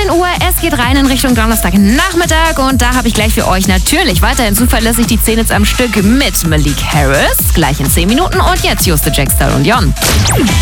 9 Uhr. Es geht rein in Richtung Donnerstagnachmittag und da habe ich gleich für euch natürlich weiterhin zuverlässig die 10 Hits am Stück mit Malik Harris. Gleich in 10 Minuten und jetzt Juste Jack, Style und Jon.